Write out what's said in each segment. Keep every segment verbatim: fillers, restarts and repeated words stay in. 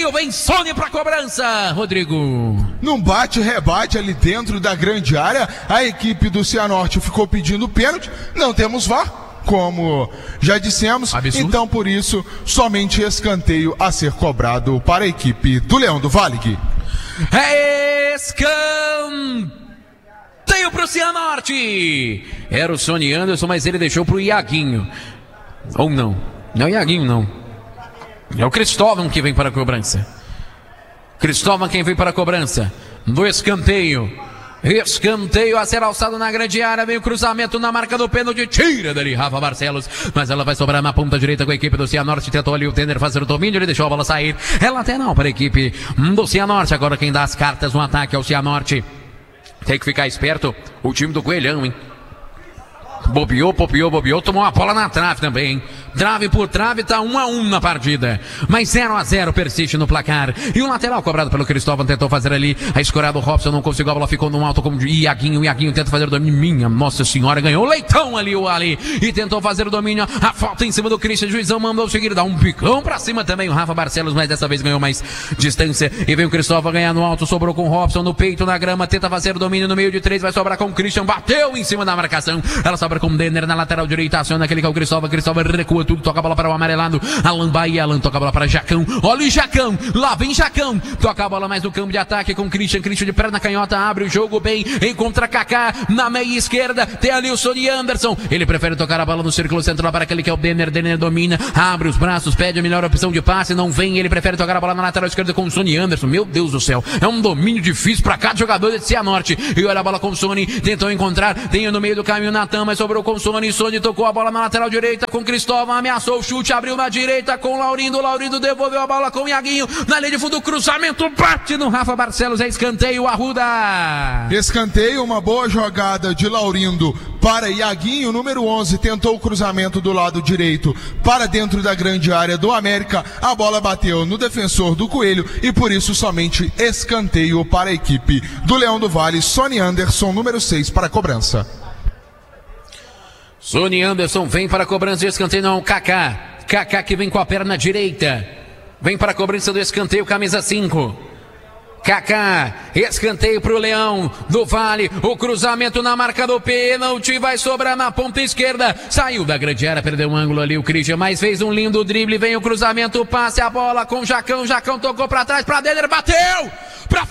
escanteio, vem Sony pra cobrança, Rodrigo. Num bate-rebate ali dentro da grande área, a equipe do Cianorte ficou pedindo pênalti, não temos V A R, como já dissemos, absurdo. Então por isso, somente escanteio a ser cobrado para a equipe do Leão do Vale. É escanteio pro Cianorte. Era o Sony Anderson, mas ele deixou pro Iaguinho. Ou não, não é o Iaguinho não. É o Cristóvão que vem para a cobrança. Cristóvão quem vem para a cobrança do escanteio. Escanteio a ser alçado na grande área. Vem o cruzamento na marca do pênalti. Tira dali Rafa Barcelos. Mas ela vai sobrar na ponta direita com a equipe do Cianorte. Tentou ali o Denner fazer o domínio. Ele deixou a bola sair. É lateral para a equipe do Cianorte. Agora quem dá as cartas no ataque é o Cianorte. Tem que ficar esperto o time do Coelhão, hein? Bobeou, bobeou, bobeou, tomou uma bola na trave também, hein? Trave por trave, tá um a um na partida. Mas zero a zero persiste no placar. E o lateral cobrado pelo Cristóvão tentou fazer ali. A escorada do Robson não conseguiu, a bola ficou no alto como de Iaguinho. Iaguinho tenta fazer o domínio. Minha Nossa Senhora, ganhou o leitão ali o Ali. E tentou fazer o domínio. A falta em cima do Christian. Juizão mandou seguir, dar um picão pra cima também o Rafa Barcelos, mas dessa vez ganhou mais distância. E vem o Cristóvão ganhar no alto, sobrou com o Robson no peito, na grama. Tenta fazer o domínio no meio de três, vai sobrar com o Christian. Bateu em cima da marcação. Ela sobra com o Denner na lateral direita, aciona aquele que é o Cristóvão. Cristóvão recua tudo, toca a bola para o amarelado. Alan Bahia, Alan toca a bola para Jacão. Olha o Jacão, lá vem Jacão. Toca a bola mais no campo de ataque com o Christian. Christian de perna canhota, abre o jogo bem. Encontra Kaká na meia esquerda. Tem ali o Sony Anderson. Ele prefere tocar a bola no círculo central para aquele que é o Denner. Denner domina, abre os braços, pede a melhor opção de passe. Não vem, ele prefere tocar a bola na lateral esquerda com o Sony Anderson. Meu Deus do céu, é um domínio difícil para cada jogador de Cianorte. E olha a bola com o Sony, tentou encontrar. Tem no meio do caminho Natan, mas sobrou com o Sony. Sony tocou a bola na lateral direita com Cristóvão, ameaçou o chute, abriu na direita com o Laurindo, Laurindo devolveu a bola com o Iaguinho, na linha de fundo, cruzamento, bate no Rafa Barcelos, é escanteio, Arruda. Escanteio, uma boa jogada de Laurindo para Iaguinho, número onze, tentou o cruzamento do lado direito para dentro da grande área do América, a bola bateu no defensor do Coelho e por isso somente escanteio para a equipe do Leão do Vale. Sony Anderson, número seis, para a cobrança. Sony Anderson vem para a cobrança de escanteio, não, Kaká. Kaká que vem com a perna direita. Vem para a cobrança do escanteio, camisa cinco. Kaká, escanteio para o Leão do Vale, o cruzamento na marca do pênalti, vai sobrar na ponta esquerda, saiu da grande área, perdeu um ângulo ali o Christian, mas fez um lindo drible, vem o cruzamento, passe a bola com o Jacão, Jacão tocou para trás, para Denner, bateu para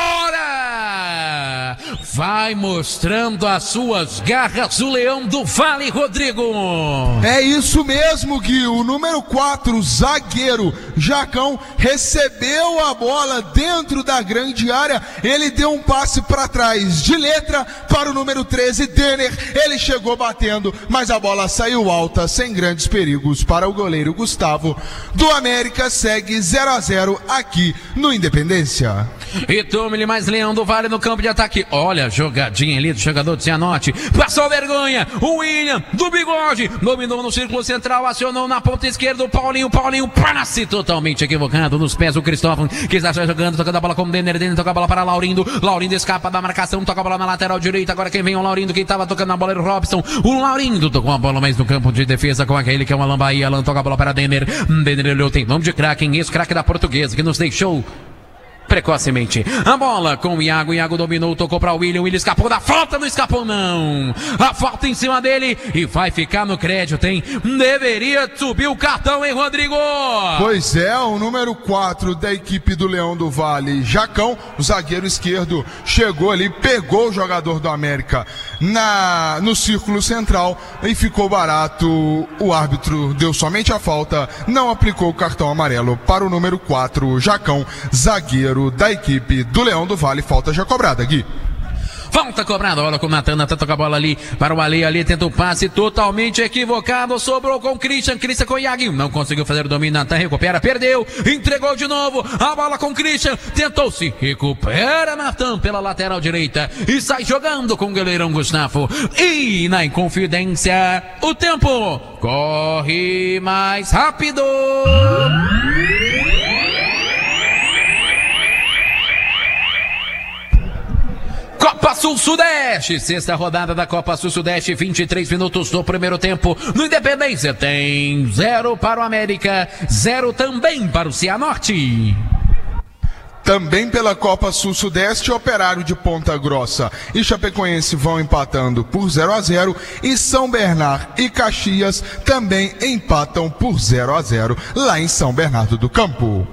fora, vai mostrando as suas garras o Leão do Vale, Rodrigo. É isso mesmo, Gui, o número quatro, zagueiro Jacão, recebeu a bola dentro da grande área, ele deu um passe para trás de letra para o número treze, Denner, ele chegou batendo, mas a bola saiu alta, sem grandes perigos para o goleiro Gustavo do América. Segue zero a zero aqui no Independência. E tome-lhe mais Leão do Vale no campo de ataque. Olha a jogadinha ali do jogador do Cianorte, passou vergonha, o William do Bigode, dominou no círculo central, acionou na ponta esquerda o Paulinho, Paulinho passe totalmente equivocado nos pés do Cristóvão, que está jogando, tocando a bola com o Denner, Denner toca a bola para Laurindo, Laurindo escapa da marcação, toca a bola na lateral direita, agora quem vem é o Laurindo, quem estava tocando a bola era o Robson, o Laurindo tocou a bola mais no campo de defesa com aquele que é o Alan Bahia, Alan toca a bola para Denner, Denner olhou, tem nome de craque, ex-craque da Portuguesa, que nos deixou precocemente. A bola com o Iago, Iago dominou, tocou para o William, William escapou da falta, não escapou não. A falta em cima dele e vai ficar no crédito, hein? Deveria subir o cartão, hein, Rodrigo? Pois é, o número quatro da equipe do Leão do Vale, Jacão, o zagueiro esquerdo, chegou ali, pegou o jogador do América na, no círculo central e ficou barato. O árbitro deu somente a falta, não aplicou o cartão amarelo para o número quatro, Jacão, zagueiro da equipe do Leão do Vale. Falta já cobrada, Gui. Falta cobrada, olha com o Natan, Natan toca a bola ali para o Ali, ali tenta o passe totalmente equivocado, sobrou com o Christian, Christian com o Iaguinho, não conseguiu fazer o domínio, Natan recupera, perdeu, entregou de novo, a bola com o Christian, tentou se recupera Natan pela lateral direita e sai jogando com o goleirão Gustavo. E na Inconfidência, o tempo corre mais rápido. Copa Sul-Sudeste, sexta rodada da Copa Sul-Sudeste, vinte e três minutos do primeiro tempo. No Independência tem zero para o América, zero também para o Cianorte. Também pela Copa Sul-Sudeste, Operário de Ponta Grossa e Chapecoense vão empatando por zero a zero e São Bernardo e Caxias também empatam por zero a zero lá em São Bernardo do Campo.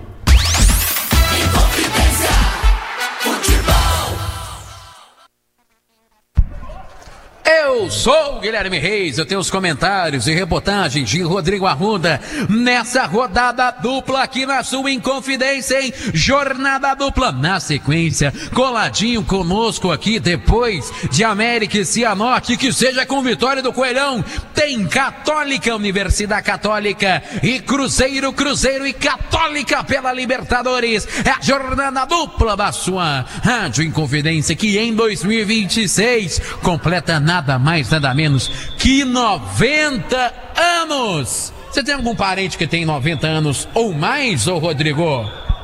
Eu sou o Guilherme Reis, eu tenho os comentários e reportagens de Rodrigo Arruda nessa rodada dupla aqui na sua Inconfidência, hein? Jornada dupla na sequência, coladinho conosco aqui depois de América e Cianorte, que seja com vitória do Coelhão, tem Católica, Universidade Católica e Cruzeiro, Cruzeiro e Católica pela Libertadores. É a jornada dupla da sua Rádio Inconfidência, que em dois mil e vinte e seis completa nada Nada mais, nada menos que noventa anos. Você tem algum parente que tem noventa anos ou mais, ô Rodrigo?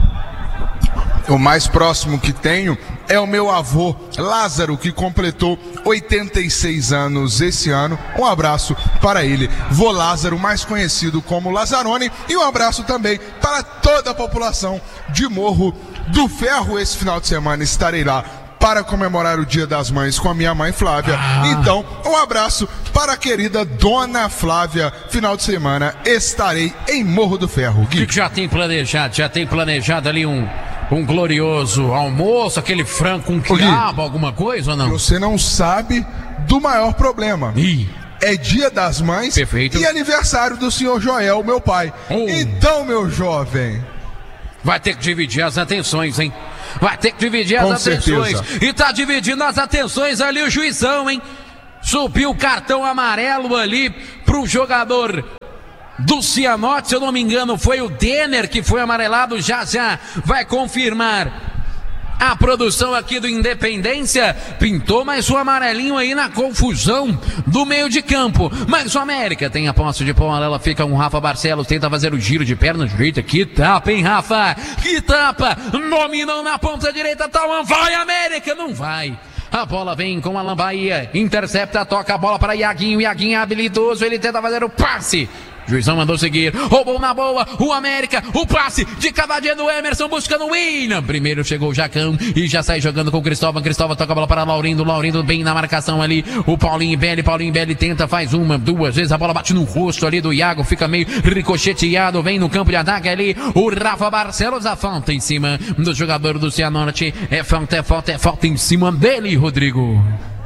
O mais próximo que tenho é o meu avô Lázaro, que completou oitenta e seis anos esse ano. Um abraço para ele, vô Lázaro, mais conhecido como Lazzaroni, e um abraço também para toda a população de Morro do Ferro. Esse final de semana estarei lá para comemorar o Dia das Mães com a minha mãe Flávia. Ah. Então, um abraço para a querida Dona Flávia. Final de semana estarei em Morro do Ferro. O que, que já tem planejado? Já tem planejado ali um, um glorioso almoço, aquele frango com quiabo, alguma coisa ou não? Você não sabe do maior problema. Ih. É Dia das Mães. Perfeito. E aniversário do senhor Joel, meu pai. Oh. Então, meu jovem, vai ter que dividir as atenções, hein? Vai ter que dividir as Com atenções. certeza. E tá dividindo as atenções ali o juizão, hein? Subiu o cartão amarelo ali pro jogador do Cianorte, se eu não me engano foi o Denner que foi amarelado. Já já vai confirmar a produção aqui do Independência. Pintou mais um amarelinho aí na confusão do meio de campo. Mas o América tem a posse de bola. Ela fica com o Rafa Barcelos. Tenta fazer o giro de perna direita. Que tapa, hein, Rafa? Que tapa! Dominam na ponta direita. Tauan, vai, América! Não vai. A bola vem com Alan Bahia. Intercepta, toca a bola para Iaguinho. Iaguinho é habilidoso. Ele tenta fazer o passe. Juizão mandou seguir, roubou na boa, o América, o passe de cavadinha do Emerson buscando o William. Primeiro chegou o Jacão e já sai jogando com o Cristóvão. Cristóvão toca a bola para Laurindo, Laurindo bem na marcação ali. O Paulinho Belli, Paulinho Belli tenta, faz uma, duas vezes, a bola bate no rosto ali do Iago, fica meio ricocheteado, vem no campo de ataque ali. O Rafa Barcelos, a falta em cima do jogador do Cianorte. É falta, é falta, é falta em cima dele, Rodrigo.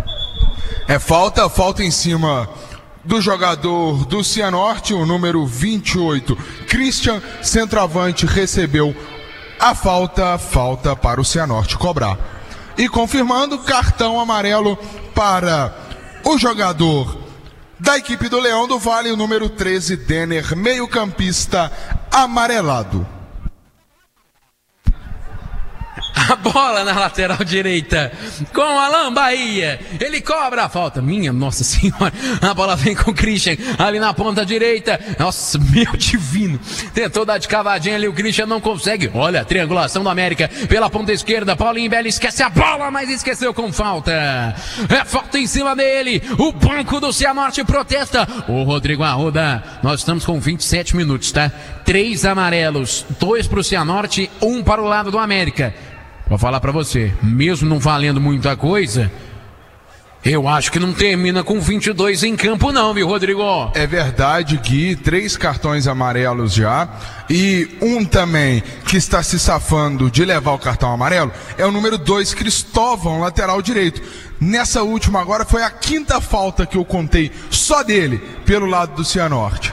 É falta, falta em cima do jogador do Cianorte, o número vinte e oito, Christian, centroavante, recebeu a falta, falta para o Cianorte cobrar. E confirmando, cartão amarelo para o jogador da equipe do Leão do Vale, o número treze, Denner, meio-campista, amarelado. A bola na lateral direita com Alan Bahia. Ele cobra a falta. Minha Nossa Senhora. A bola vem com o Christian ali na ponta direita. Nossa, meu divino. Tentou dar de cavadinha ali. O Christian não consegue. Olha a triangulação do América pela ponta esquerda. Paulinho Belli esquece a bola, mas esqueceu com falta. É falta em cima dele. O banco do Cianorte protesta. O Rodrigo Arruda. Nós estamos com vinte e sete minutos, tá? Três amarelos. Dois para o Cianorte, um para o lado do América. Vou falar pra você, mesmo não valendo muita coisa, eu acho que não termina com vinte e dois em campo não, viu, Rodrigo? É verdade, Gui, três cartões amarelos já, e um também que está se safando de levar o cartão amarelo é o número dois, Cristóvão, lateral direito. Nessa última agora foi a quinta falta que eu contei só dele, pelo lado do Cianorte.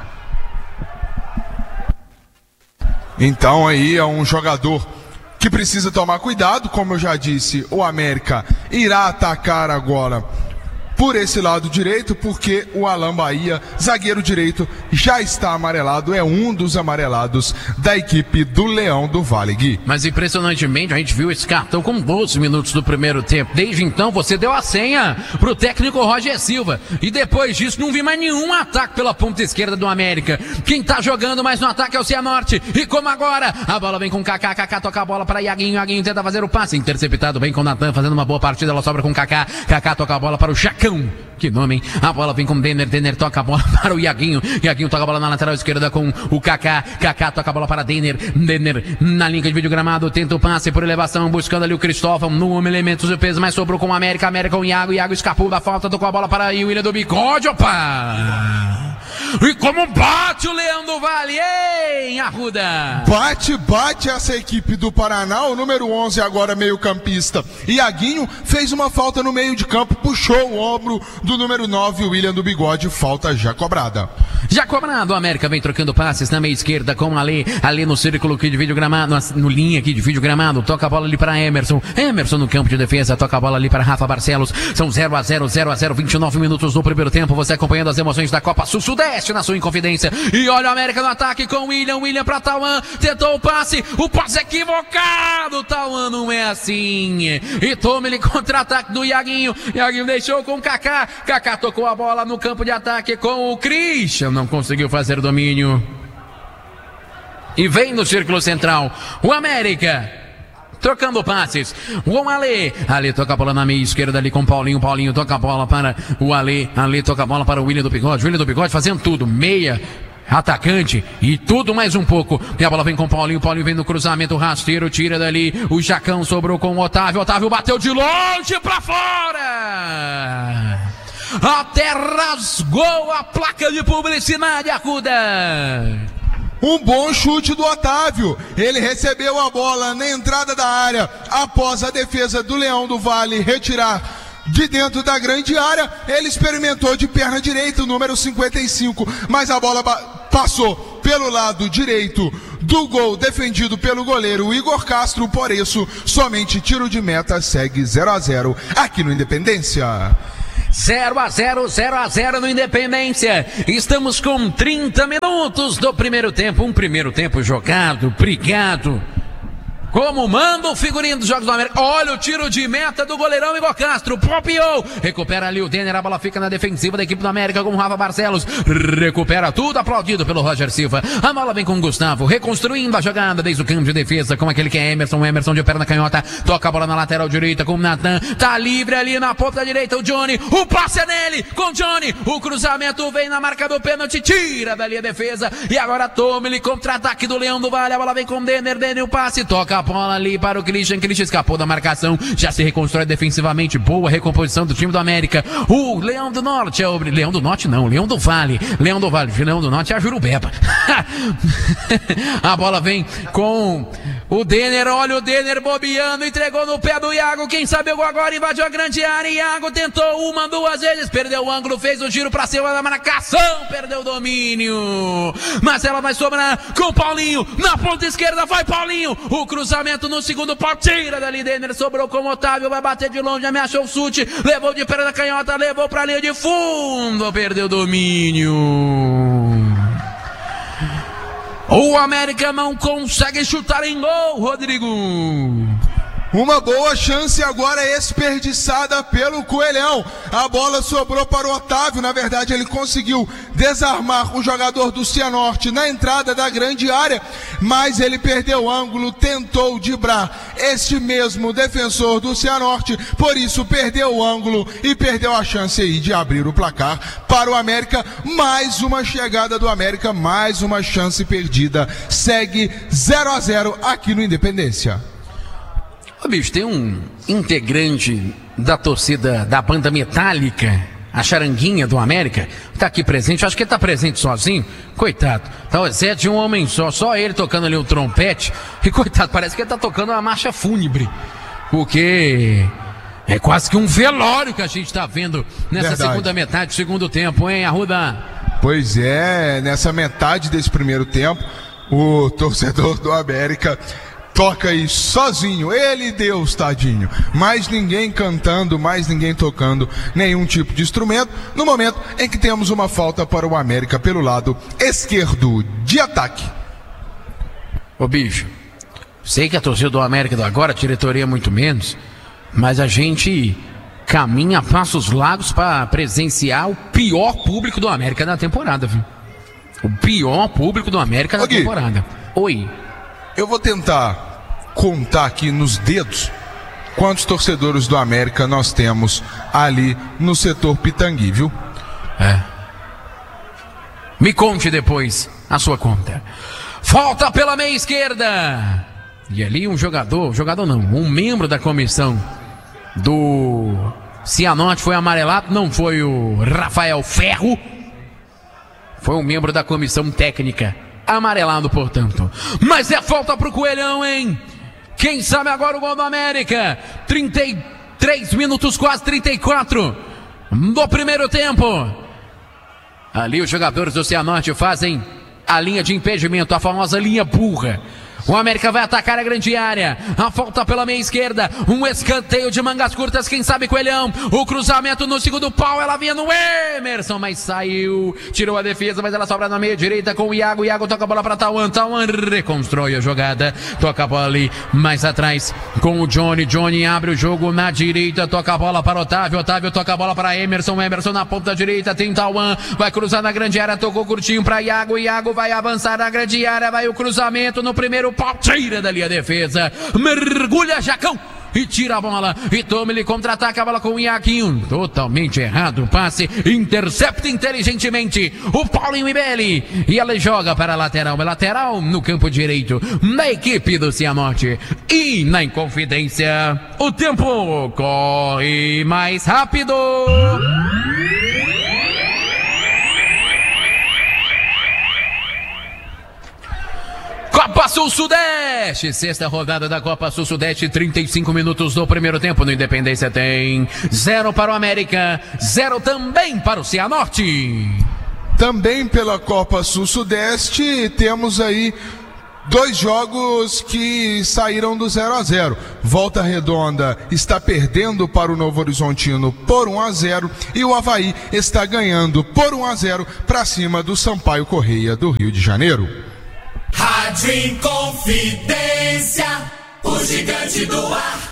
Então aí é um jogador que precisa tomar cuidado. Como eu já disse, o América irá atacar agora por esse lado direito, porque o Alan Bahia, zagueiro direito, já está amarelado, é um dos amarelados da equipe do Leão do Vale, Gui. Mas impressionantemente a gente viu esse cartão com doze minutos do primeiro tempo. Desde então você deu a senha pro técnico Roger Silva, e depois disso não vi mais nenhum ataque pela ponta esquerda do América. Quem tá jogando mais no ataque é o Cianorte, e como agora, a bola vem com o Kaká, Kaká toca a bola para Iaguinho, Iaguinho tenta fazer o passe, interceptado bem com o Natan, fazendo uma boa partida, ela sobra com o Kaká, Kaká toca a bola para o Chacão. Jacão. Que nome, hein? A bola vem com o Denner. Denner toca a bola para o Iaguinho. Iaguinho toca a bola na lateral esquerda com o Kaká. Kaká toca a bola para Denner. Denner na linha de vídeo gramado. Tenta o passe por elevação. Buscando ali o Cristóvão. No elementos de peso. Mas sobrou com o América. América com o Iago. Iago escapou da falta. Tocou a bola para o William do Bigode. Opa! E como bate o Leão do Vale, hein, Arruda? Bate, bate essa equipe do Paraná. O número onze agora meio campista. Iaguinho fez uma falta no meio de campo. Puxou o ombro do número nove, o William do Bigode, falta já cobrada. Já cobrado, o América vem trocando passes na meia esquerda com Ali, ali no círculo aqui de vídeo gramado, no linha aqui de vídeo gramado, toca a bola ali para Emerson, Emerson no campo de defesa, toca a bola ali para Rafa Barcelos, são zero a zero, zero a zero, vinte e nove minutos no primeiro tempo, você acompanhando as emoções da Copa Sul-Sudeste na sua Inconfidência, e olha o América no ataque com o William, William para Tauan, tentou o passe, o passe equivocado, Tauan não é assim, e toma ele contra-ataque do Iaguinho, Iaguinho deixou com o Kaká, Kaká tocou a bola no campo de ataque com o Christian, não conseguiu fazer domínio. E vem no círculo central o América, trocando passes. O Ale, Ale toca a bola na meia esquerda ali com o Paulinho, Paulinho toca a bola para o Ale, Ale toca a bola para o William do Bigode, William do Bigode fazendo tudo, meia, atacante e tudo mais um pouco. E a bola vem com o Paulinho, Paulinho vem no cruzamento rasteiro, tira dali, o Jacão sobrou com o Otávio, Otávio bateu de longe pra fora, até rasgou a placa de publicidade, Arruda. Um bom chute do Otávio, ele recebeu a bola na entrada da área, após a defesa do Leão do Vale retirar de dentro da grande área, ele experimentou de perna direita, o número cinquenta e cinco, mas a bola passou pelo lado direito do gol defendido pelo goleiro Igor Castro, por isso somente tiro de meta, segue zero a zero aqui no Independência. zero a zero, zero a zero no Independência. Estamos com trinta minutos do primeiro tempo. Um primeiro tempo jogado, brigado. Como manda o figurino dos Jogos do América. Olha o tiro de meta do goleirão Igor Castro. Popiou. Recupera ali o Denner. A bola fica na defensiva da equipe do América com o Rafa Barcelos. Recupera tudo, aplaudido pelo Roger Silva. A bola vem com o Gustavo. Reconstruindo a jogada desde o campo de defesa com aquele que é Emerson. Emerson de perna canhota. Toca a bola na lateral direita com o Natan. Tá livre ali na ponta direita o Johnny. O passe é nele com o Johnny. O cruzamento vem na marca do pênalti. Tira dali a defesa. E agora toma ele contra-ataque do Leão do Vale. A bola vem com o Denner. Denner o passe. Toca a bola ali para o Christian, Christian escapou da marcação, já se reconstrói defensivamente, boa recomposição do time do América. O Leão do Norte é o Leão do Norte não, Leão do Vale, Leão do Vale, Leão do Norte é a Jurubeba. A bola vem com o Denner, olha o Denner bobeando, entregou no pé do Iago, quem sabe o gol agora, invadiu a grande área, Iago tentou uma, duas vezes, perdeu o ângulo, fez o giro pra cima da marcação, perdeu o domínio, mas ela vai sobrar com o Paulinho, na ponta esquerda vai Paulinho, o cruzamento no segundo pau, tira dali, Denner sobrou com o Otávio, vai bater de longe, ameaçou o chute, levou de perna canhota, levou pra linha de fundo, perdeu o domínio. O América não consegue chutar em gol, Rodrigo. Uma boa chance agora desperdiçada pelo Coelhão. A bola sobrou para o Otávio. Na verdade, ele conseguiu desarmar o jogador do Cianorte na entrada da grande área, mas ele perdeu o ângulo, tentou driblar este mesmo defensor do Cianorte, por isso perdeu o ângulo e perdeu a chance aí de abrir o placar para o América. Mais uma chegada do América, mais uma chance perdida. Segue zero a zero aqui no Independência. Ô, bicho, tem um integrante da torcida da banda Metallica, a Charanguinha do América, tá aqui presente, acho que ele tá presente sozinho, coitado, tá o Zé de um homem só, só ele tocando ali o trompete, e coitado, parece que ele tá tocando uma marcha fúnebre, porque é quase que um velório que a gente tá vendo nessa Verdade. segunda metade do segundo tempo, hein, Arruda? Pois é, nessa metade desse primeiro tempo, o torcedor do América toca aí sozinho, ele e Deus, tadinho. Mais ninguém cantando, mais ninguém tocando nenhum tipo de instrumento, no momento em que temos uma falta para o América pelo lado esquerdo de ataque. Ô bicho, sei que a torcida do América do agora, a diretoria muito menos, mas a gente caminha a passos largos para presenciar o pior público do América na temporada, viu? O pior público do América na Gui, temporada. Oi. Eu vou tentar contar aqui nos dedos quantos torcedores do América nós temos ali no setor Pitangui, viu? É. Me conte depois a sua conta. Falta pela meia esquerda. E ali um jogador, jogador não, um membro da comissão do Cianorte foi amarelado, não foi o Rafael Ferro. Foi um membro da comissão técnica, amarelado, portanto. Mas é falta pro Coelhão, hein? Quem sabe agora o gol do América. trinta e três minutos, quase trinta e quatro do primeiro tempo. Ali os jogadores do Cianorte fazem a linha de impedimento, a famosa linha burra. O América vai atacar a grande área. A falta pela meia esquerda. Um escanteio de mangas curtas. Quem sabe Coelhão. O cruzamento no segundo pau. Ela vinha no Emerson, mas saiu. Tirou a defesa, mas ela sobra na meia direita com o Iago. O Iago toca a bola para Tauan. Tauan reconstrói a jogada. Toca a bola ali mais atrás com o Johnny. Johnny abre o jogo na direita. Toca a bola para Otávio. Otávio toca a bola para Emerson. Emerson na ponta direita. Tem Tauan. Vai cruzar na grande área. Tocou curtinho para Iago. Iago vai avançar na grande área. Vai o cruzamento no primeiro pau, tira dali a defesa, mergulha Jacão e tira a bola, e toma, ele contra-ataca a bola com o Iaquinho, totalmente errado o passe, intercepta inteligentemente o Paulinho Ibelli, e ela joga para a lateral, é lateral no campo direito da equipe do Cianorte. E na Inconfidência o tempo corre mais rápido. Copa Sul-Sudeste, sexta rodada da Copa Sul-Sudeste, trinta e cinco minutos do primeiro tempo. No Independência tem zero para o América, zero também para o Cianorte. Também pela Copa Sul-Sudeste temos aí dois jogos que saíram do zero a zero. Volta Redonda está perdendo para o Novo Horizontino por um a zero e o Avaí está ganhando por um a zero para cima do Sampaio Correia do Rio de Janeiro. Rádio Inconfidência, o gigante do ar.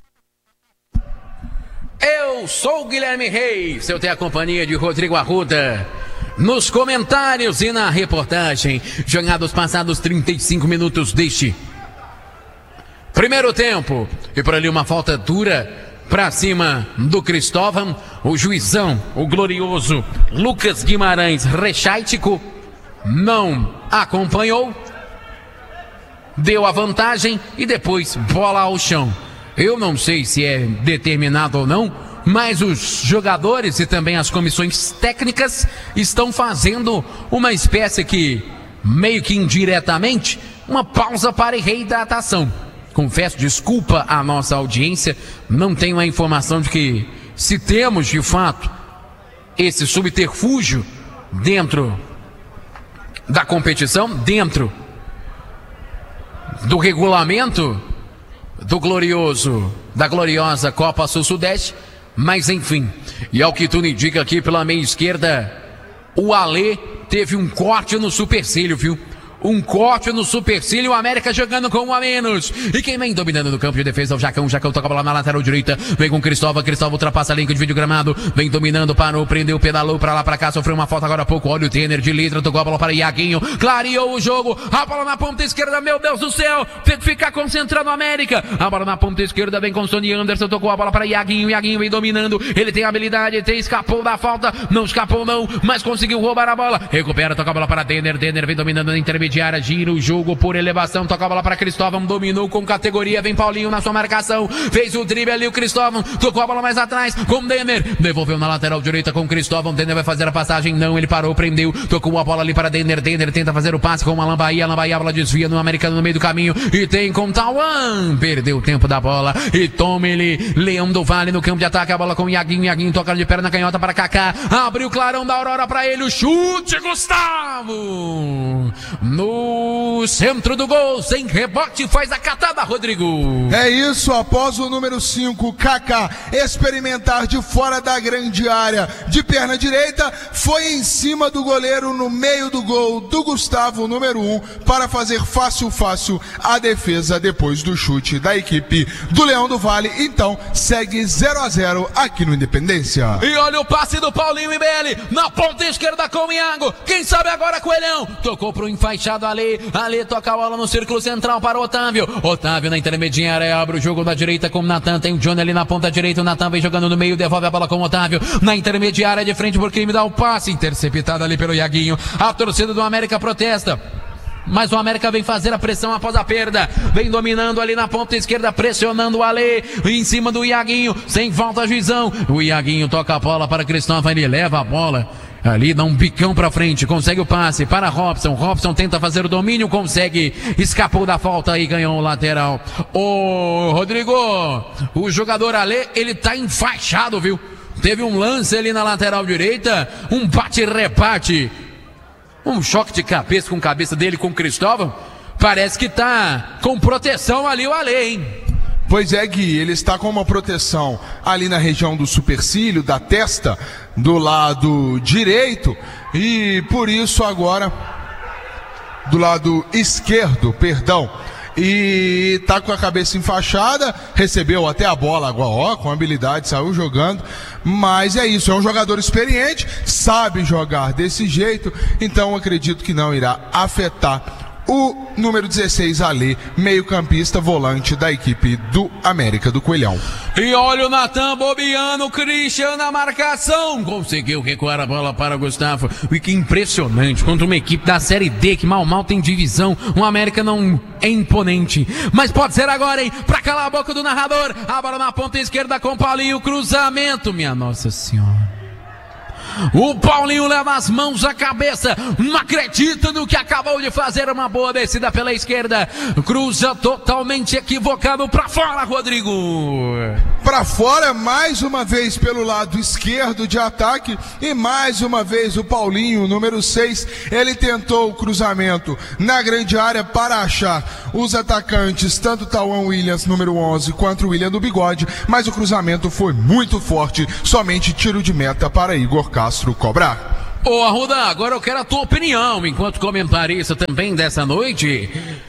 Eu sou o Guilherme Reis, eu tenho a companhia de Rodrigo Arruda. Nos comentários e na reportagem, jogados passados trinta e cinco minutos deste primeiro tempo. E por ali uma falta dura pra cima do Cristóvão. O juizão, o glorioso Lucas Guimarães Rechaitico, não acompanhou. Deu a vantagem e depois bola ao chão. Eu não sei se é determinado ou não, mas os jogadores e também as comissões técnicas estão fazendo uma espécie que, meio que indiretamente, uma pausa para reidratação. Confesso, desculpa à nossa audiência, não tenho a informação de que se temos de fato esse subterfúgio dentro da competição, dentro do regulamento do glorioso, da gloriosa Copa Sul-Sudeste, mas enfim, e ao que tudo indica aqui pela meia esquerda, o Alê teve um corte no supercílio, viu? Um corte no supercílio, o América jogando com um a menos. E quem vem dominando no campo de defesa é o Jacão. O Jacão toca a bola na lateral direita. Vem com o Cristóvão. Cristóvão ultrapassa a linha de vídeo gramado. Vem dominando, parou, prendeu, pedalou pra lá, pra cá. Sofreu uma falta agora há pouco. Olha o Tener de letra. Tocou a bola para Iaguinho. Clareou o jogo. A bola na ponta esquerda. Meu Deus do céu. Tem que ficar concentrado o América. A bola na ponta esquerda. Vem com o Sony Anderson. Tocou a bola para Iaguinho. Iaguinho vem dominando. Ele tem habilidade. Tem, escapou da falta. Não escapou não. Mas conseguiu roubar a bola. Recupera. Toca a bola para Tener. Tener vem dominando na intermediária. Gira o jogo. Jogo por elevação, toca a bola para Cristóvão, dominou com categoria, vem Paulinho na sua marcação, fez o drible ali o Cristóvão, tocou a bola mais atrás com Denner, devolveu na lateral direita com Cristóvão, Denner vai fazer a passagem, não, ele parou, prendeu, tocou a bola ali para Denner, Denner tenta fazer o passe com o Alan Bahia, Alan Bahia, a bola desvia no americano no meio do caminho, e tem com Tauan, perdeu o tempo da bola, e toma ele, Leão do Vale no campo de ataque, a bola com Iaguinho, Iaguinho toca de perna canhota para Kaká, abriu o clarão da Aurora para ele, o chute, Gustavo, no centro do gol, sem rebote, faz a catada, Rodrigo. É isso, após o número cinco, Kaká, experimentar de fora da grande área, de perna direita, foi em cima do goleiro no meio do gol do Gustavo, número um, para fazer fácil, fácil a defesa depois do chute da equipe do Leão do Vale. Então, segue zero a zero aqui no Independência. E olha o passe do Paulinho Ibelli, na ponta esquerda com o Iago, quem sabe agora Coelhão, tocou pro enfaixado fechado ali, ali toca a bola no círculo central para o Otávio, Otávio na intermediária, abre o jogo da direita com o Natan, tem o Johnny ali na ponta direita, o Natan vem jogando no meio, devolve a bola com o Otávio, na intermediária de frente por quem me dá o passe, interceptado ali pelo Iaguinho, a torcida do América protesta. Mas o América vem fazer a pressão após a perda. Vem dominando ali na ponta esquerda, pressionando o Ale em cima do Iaguinho. Sem falta, juizão. O Iaguinho toca a bola para Cristóvão. Ele leva a bola. Ali dá um bicão pra frente. Consegue o passe para Robson. Robson tenta fazer o domínio. Consegue. Escapou da falta e ganhou o lateral. Ô, Rodrigo, o jogador Ale, ele tá enfaixado, viu? Teve um lance ali na lateral direita. Um bate-repate. Um choque de cabeça com a cabeça dele com o Cristóvão. Parece que tá com proteção ali o Ale, hein? Pois é, Gui, ele está com uma proteção ali na região do supercílio, da testa, do lado direito. E por isso agora, do lado esquerdo, perdão. E tá com a cabeça enfaixada, recebeu até a bola agora, ó, com habilidade, saiu jogando, mas é isso, é um jogador experiente, sabe jogar desse jeito, então acredito que não irá afetar o número dezesseis Ale, meio campista, volante da equipe do América do Coelhão. E olha o Natan bobeando, o Christian na marcação, conseguiu recuar a bola para o Gustavo. E que impressionante, contra uma equipe da Série D, que mal mal tem divisão, o América não é imponente, mas pode ser agora, hein, pra calar a boca do narrador. A bola na ponta esquerda com o Paulinho, cruzamento, minha Nossa Senhora. O Paulinho leva as mãos à cabeça, não acredita no que acabou de fazer, uma boa descida pela esquerda, cruza totalmente equivocado pra fora, Rodrigo. Pra fora, mais uma vez pelo lado esquerdo de ataque, e mais uma vez o Paulinho, número seis, ele tentou o cruzamento na grande área para achar os atacantes, tanto o Tauan Williams, número onze, quanto o William do Bigode, mas o cruzamento foi muito forte, somente tiro de meta para Igor Castro cobrar. Ô Arruda, agora eu quero a tua opinião, enquanto comentarista também dessa noite.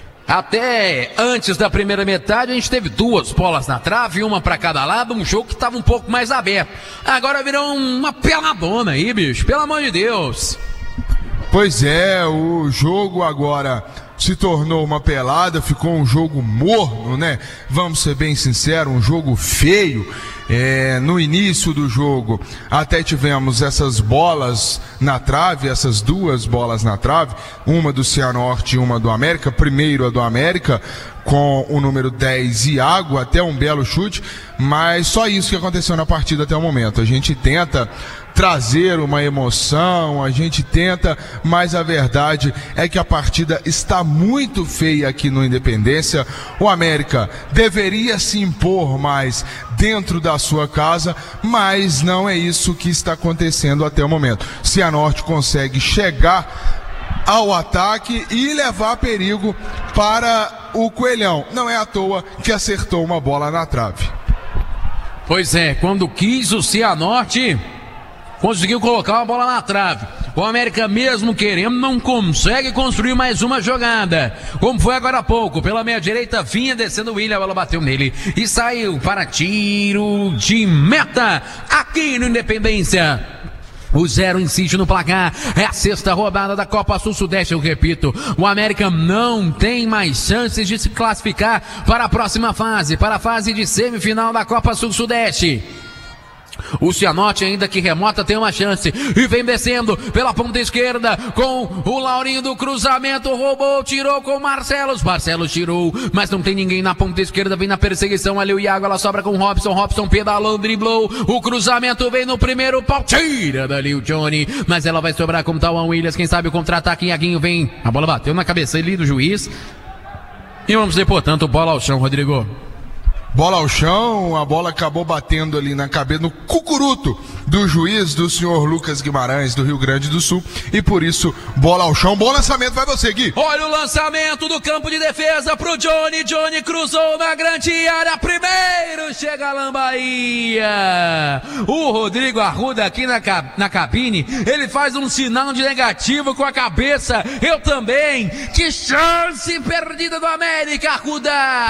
Até antes da primeira metade a gente teve duas bolas na trave, uma para cada lado, um jogo que estava um pouco mais aberto. Agora virou uma peladona aí, bicho, pelo amor de Deus. Pois é, o jogo agora se tornou uma pelada, ficou um jogo morno, né? Vamos ser bem sinceros, um jogo feio. É, no início do jogo até tivemos essas bolas na trave, essas duas bolas na trave, uma do Cianorte e uma do América. Primeiro a do América com o número dez, Iago, até um belo chute, mas só isso que aconteceu na partida até o momento. A gente tenta trazer uma emoção, a gente tenta, mas a verdade é que a partida está muito feia aqui no Independência. O América deveria se impor mais dentro da sua casa, mas não é isso que está acontecendo até o momento. Cianorte consegue chegar ao ataque e levar perigo para o Coelhão. Não é à toa que acertou uma bola na trave. Pois é, quando quis o Cianorte, conseguiu colocar a bola na trave. O América, mesmo querendo, não consegue construir mais uma jogada. Como foi agora há pouco, pela meia direita, vinha descendo o William, a bola bateu nele e saiu para tiro de meta aqui no Independência. O zero insiste no placar, é a sexta rodada da Copa Sul-Sudeste, eu repito. O América não tem mais chances de se classificar para a próxima fase, para a fase de semifinal da Copa Sul-Sudeste. O Cianorte, ainda que remota, tem uma chance e vem descendo pela ponta esquerda com o Laurinho do cruzamento, roubou, tirou com o Marcelos, Marcelos tirou, mas não tem ninguém na ponta esquerda, vem na perseguição ali o Iago, ela sobra com o Robson, Robson pedalou, driblou, o cruzamento vem no primeiro pau, tira dali o Johnny, mas ela vai sobrar com o Tauan Williams, quem sabe o contra-ataque, Iaguinho vem, a bola bateu na cabeça ali do juiz e vamos ter, portanto, bola ao chão, Rodrigo. Bola ao chão, a bola acabou batendo ali na cabeça, no cucuruto do juiz, do senhor Lucas Guimarães, do Rio Grande do Sul, e por isso, bola ao chão. Bom lançamento, vai você, Gui. Olha o lançamento do campo de defesa pro Johnny, Johnny cruzou na grande área, primeiro chega a Lambaía. O Rodrigo Arruda aqui na, na cabine, ele faz um sinal de negativo com a cabeça, eu também. Que chance perdida do América, Arruda.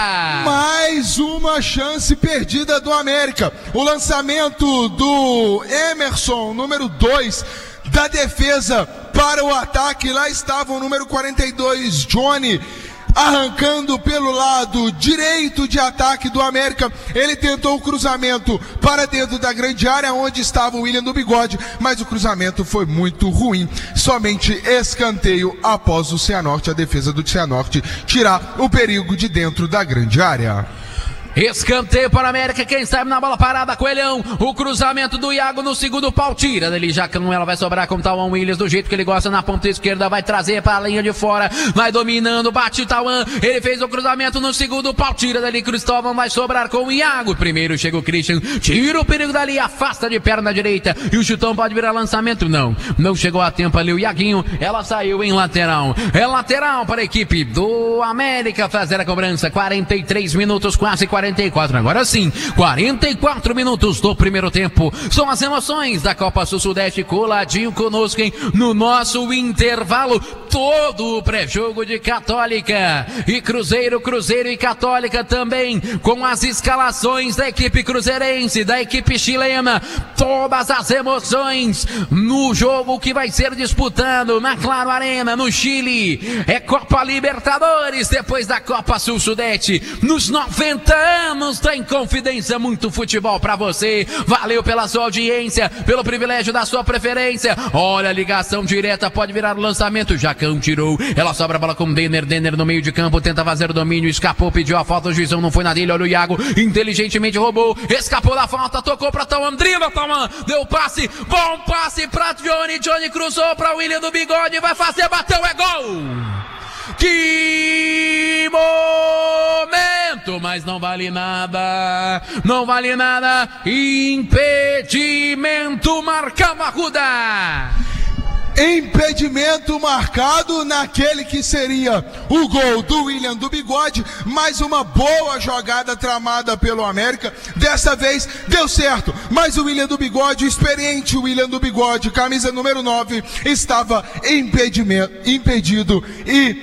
Mais uma chance perdida do América. O lançamento do Emerson, número dois, da defesa para o ataque. Lá estava o número quarenta e dois, Johnny, arrancando pelo lado direito de ataque do América. Ele tentou o cruzamento para dentro da grande área onde estava o William do Bigode, mas o cruzamento foi muito ruim, somente escanteio após o Cianorte, a defesa do Cianorte, tirar o perigo de dentro da grande área. Escanteio para a América, quem sabe na bola parada, Coelhão, o cruzamento do Iago no segundo pau, tira dele, Jacão, ela vai sobrar com o Tauan Williams, do jeito que ele gosta na ponta esquerda, vai trazer para a linha de fora, vai dominando, bate o Tauan, ele fez o cruzamento no segundo pau, tira dali, Cristóvão vai sobrar com o Iago, primeiro chega o Christian, tira o perigo dali, afasta de perna direita, e o chutão pode virar lançamento, não, não chegou a tempo ali o Iaguinho, ela saiu em lateral, é lateral para a equipe do América fazer a cobrança, quarenta e três minutos, quase quarenta e quatro, agora sim, quarenta e quatro minutos do primeiro tempo, são as emoções da Copa Sul-Sudeste, coladinho conosco, hein? No nosso intervalo, todo o pré-jogo de Católica e Cruzeiro, Cruzeiro e Católica também, com as escalações da equipe cruzeirense, da equipe chilena, todas as emoções no jogo que vai ser disputado na Claro Arena, no Chile, é Copa Libertadores, depois da Copa Sul-Sudeste, nos noventa anos da Inconfidência, muito futebol pra você, valeu pela sua audiência, pelo privilégio da sua preferência, olha a ligação direta, pode virar o lançamento, Jacão tirou, ela sobra a bola com o Denner, Denner no meio de campo, tenta fazer o domínio, escapou, pediu a falta, o juizão não foi na dele, olha o Iago, inteligentemente roubou, escapou da falta, tocou pra Tauan, dribla Tauan, deu passe, bom passe pra Johnny, Johnny cruzou pra William do Bigode, vai fazer, bateu, é gol! Que momento, mas não vale nada, não vale nada, impedimento marcado, Arruda. Impedimento marcado naquele que seria o gol do William do Bigode, mais uma boa jogada tramada pelo América, dessa vez deu certo, mas o William do Bigode, o experiente William do Bigode, camisa número nove, estava impedimento, impedido e